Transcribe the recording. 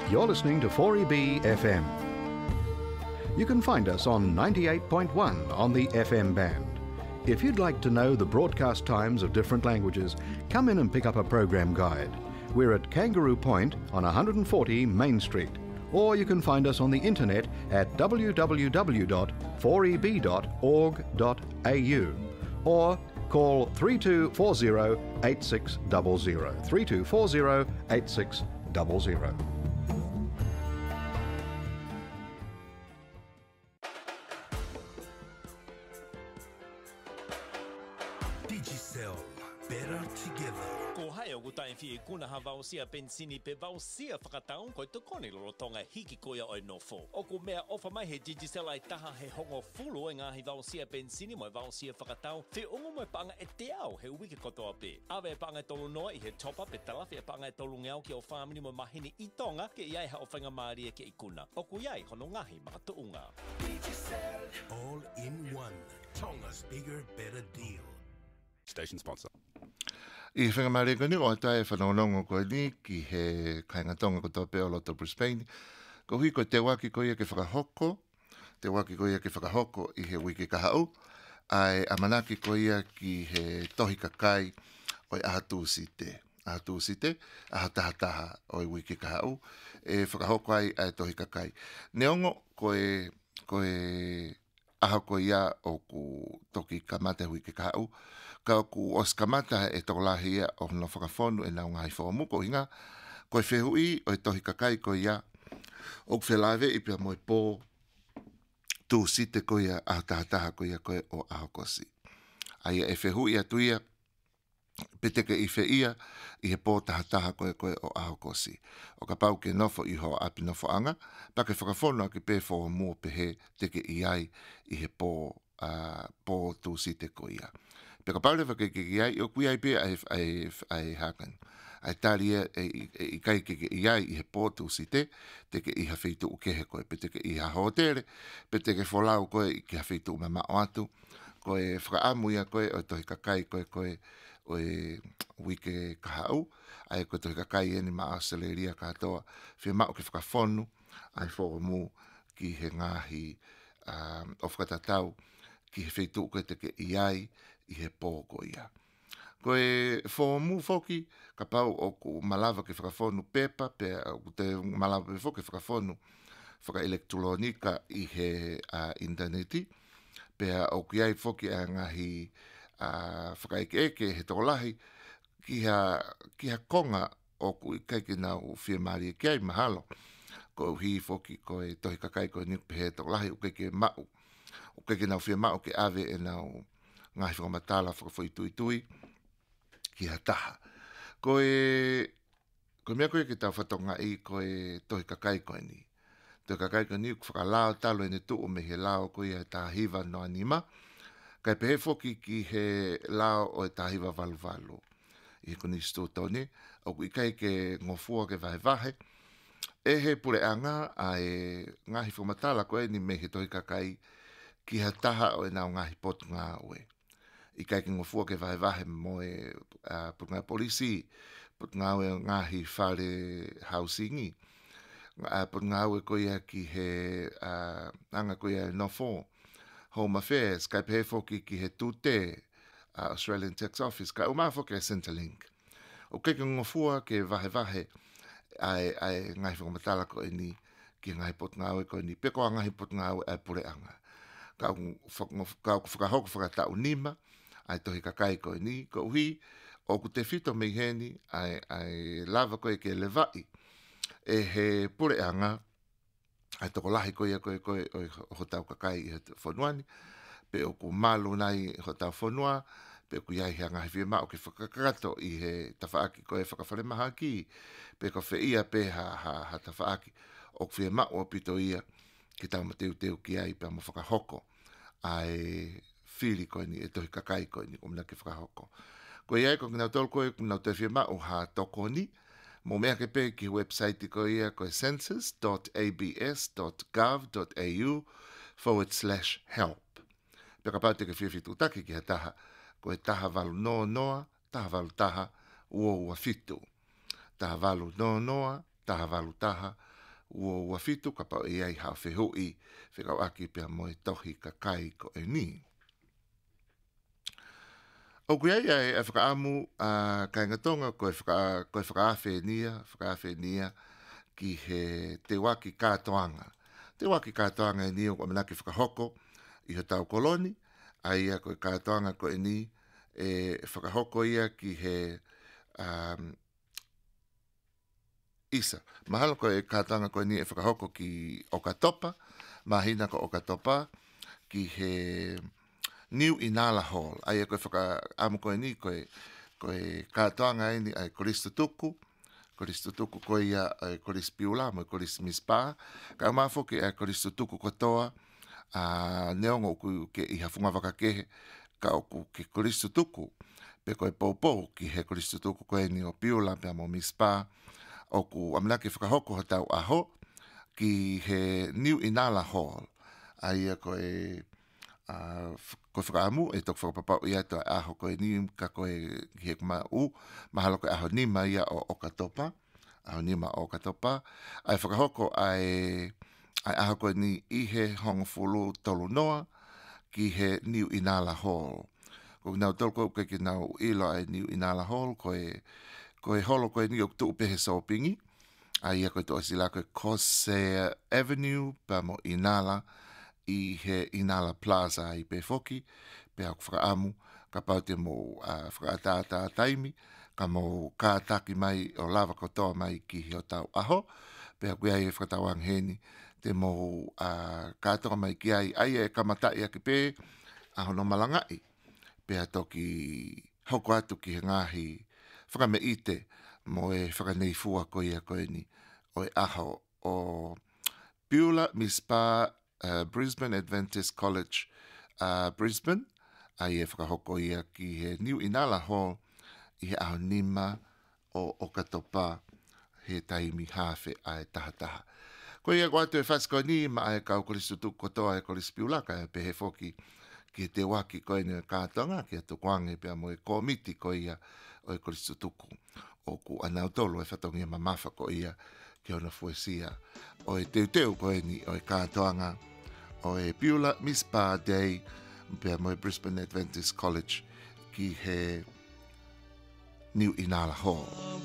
You're listening to 4EB FM. You can find us on 98.1 on the FM band. If you'd like to know the broadcast times of different languages, come in and pick up a program guide. We're at Kangaroo Point on 140 Main Street. Or you can find us on the internet at www.4eb.org.au or call 3240 8600, 3240 8600. Digicel, better together. Ko hai o kutai fi kuna ha vausia pensini pe vausia whakataun koe to kone lorotonga hiki koia oi nofo. O ko mea ofa mai he Digicel ai taha he hongo fulu e ngahi vausia pensini mo vausia whakatau. Te ungo mo panga e te au he wiki kotoa pe. Awe e panga tolu noa I he top up e talafi e panga e tolu ngeau ki o whamini mo mahini I tonga ke iai ha o whainga maaria ke ikuna. O ku iai hono ngahi makatuunga. Digicel, all in one. Tonga's bigger, better deal. Station sponsor. I whangamare koni o tae whanonongo koe ni ki he kaingatonga ko tope o loto Brisbane. Ko hui ko te waki koe ke whakahoko, te waki koe ke whakahoko I he wiki kahau, ai amanaki koe ki he tohi kakai o aha tūsite. Aha tūsite, aha tahataha o wiki kahau, e whakahoko ai tohi kakai. Neongo koe aha koe ia o ku toki kamata wiki kahau, ka ku os kamata e tolahi ia o no whakafonu e nao ngai whakamuko hinga, koe whehui o tohi kakai koe ia, o whelaive I pia moe pō, tū site koe ia ahataha koe ia koe o ahokosi. Aia e whehui atu ia, peteke I whe ia, I he pō tahataha koe o ahokosi. O ka pau ke nofo I ho api nofo anga, pake whakafonu a ki pē whao mua pehe teke I ai I he pō tū site koe ia. Peka paule whakeke ai, o kui ai pia ai hakan. Ai tāria I kai keke ai I he pōtu si teke I ha whitu u kehe koe, pe teke I ha hotere, pe teke wholau koe I ki ha whitu u mama o atu, koe whakaamu ia koe o tohi kakai koe o e wike kahau, ai koe tohi kakai eni maa aseleria katoa, whia mao ke whakafonu, ai whakamu ki he ngahi o whakatatau, ki he whitu koe teke ai, I he pōko ia. Koe whōmu whoki, ka pau o ku malawa ke whakawhonu pepa, pe o te malawa pe whoki whakawhonu whakaelektronika I he interneti, pe o ki ai whoki a ngahi whakaeke he tokolahi, ki ha konga o ku I kaike nau whia maari ki ai mahalo, ko hi whoki koe tohi kakai koe niku pe he tokolahi, o kaike mau, o kaike nau whia mau ke ave e nau ngahi whakamatala whakawhoi tui ki ha taha. Koe mea koe ke tau whatonga I koe tohi kakai koe ni. Tohi kakai koe ni whakalao talo e ne tuu me he lao koe e tahiwa no anima. Kai pehe whoki ki he lao o e tahiwa valu. I he koni stu tone, o ku I kai ke ngofua ke vahe. E he pure anga a e ngahi whakamatala koe ni me he tohi kakai ki ha taha o e nao ngahi potu ngā oe. I kai ki ngofua ke vahe mo e putunga polisi, putunga oe ngahi whare hausingi, putunga oe koia ki he anga koia nofo, Home Affairs, kai pehe whoki ki he tūte, Australian Tax Office, kai umā whoki e Centrelink. O kai ki ngofua ke vahe, ai ngahi whakamatala koe ni, ki ngahi putunga oe koe ni, peko a ngahi putunga oe e pure anga. Kau whakahoko whakatau nima, ai tohi kakai koe ni, ko uhi, o ku te whito mei heni, ai lava koe ke levai, e he pure anga, ai toko lahi koe o hotau kakai I he whanuani, pe o ku malu nai hotau whanua, pe ku iai hea ngahi whia mao ke whakakato I he tawhaaki koe whakawharemaha ki, pe ko whia pe ha tawhaaki, o ku whia mao o pito ia, ki tau mateu ki ai pe mo whakahoko, ai whiri koe ni, e tohi kakai koe ni, o mna ke whakahoko. Koe iai ko kinau tolu koe, kinau te whia mao ha toko ni, mo mea ke pe ki website koe ia koe census.abs.gov.au/help. Peka pau te ke whiwhitu taki ki ha taha, koe taha walu noa, taha walu taha, ua fitu. Taha walu noa, taha walu taha, ua fitu ka pau e ai hao whehui whekau aki pia mo e tohi ka kai ko e ni. O kui ai e whakaamu kai ngatonga koe whakaawhenia ki he te waki kātoanga. Te waki kātoanga e ni o manaki whakahoko i he tau koloni, a ia koe kātoanga ko e ni e whakahoko ia ki he isa. Mahalo koe kātoanga ko e ni e whakahoko ki Okatopa, mahina ko Okatopa, ki he New Inala Hall. Ai koe whakaamu ko e ni koe kātoanga e ni ai Koristo Tuku koe ia Koris Piula, mo Koris Mispa, ka mafoke ai Koristo Tuku kotoa, neongo ku ke i hafunga wakakehe, ka oku ke Koristo Tuku, pe koe poupou ki he Koristo Tuku koe ni o Piula, pe mo Mispa, oku amanake whakahoko hatau aho, ki he New Inala Hall. Ai koe whakaamu, e tok whakapapau ia to aho koe ni, ka koe he kuma mahalo koe aho nima ia o Okatopa, aho nima o Okatopa, ai whakahoko ai aho koe ni ihe hongfulu tolu noa, ki he New Inala Hall. Ko nau tolko koe ki nau ilo ai New Inala Hall, koe holo koe ni o tu upehe sopingi, ai koe to asila koe Corsair Avenue, pa mo Inala, i he Inala Plaza i Pefoki, pe aku whakaamu, ka pau te mo whakaatata taimi, ka mo kātaki mai o lava kotoa mai ki hi o tau aho, pe aku ai e whakatawang heni, te mo kātoka mai ki ai e kamatai aki pe, aho no malangai, pe toki hoko atu ki he ngahi, whakame ite, mo e whakanei fua koe ia koe ni, o e aho o Piula Mispa Brisbane Adventist College Brisbane, ai e whakahoko ia ki he New Inala Hall, i he aho nima o Okatopa, he taimi hawhe ai tahataha. Ko ia guatu e whasko ni, ma ai kau Koristo Tuku kotoa e Koris Piulaka, e pehe foki ki te waki koe ni kātonga, ki a tukuange pia mo e komiti ko ia o e Koristo Tuku. O ku anau tolo e whatongia mamafa ko ia ki ona fuesia. O e teuteu koe ni o e kātoanga, o e Piula Mispa Day, pia mo e Brisbane Adventist College, ki he New Inala Hall.